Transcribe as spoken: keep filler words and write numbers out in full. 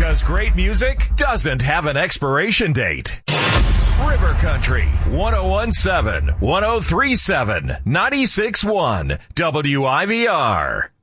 Because great music doesn't have an expiration date. River Country, one oh one point seven, one oh three point seven, ninety-six point one, W I V R.